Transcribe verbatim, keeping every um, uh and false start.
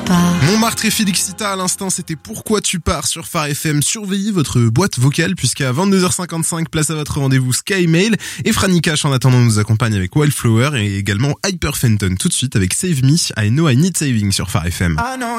pars. Montmartre et Félixita à l'instant, c'était Pourquoi tu pars sur Phare F M. Surveillez votre boîte vocale puisqu'à vingt-deux heures cinquante-cinq, place à votre rendez-vous Sky Mail. Et Franny Cash en attendant nous accompagne avec Wildflower et également Hyper Fenton tout de suite avec Save Me, I Know I Need Saving sur Phare F M.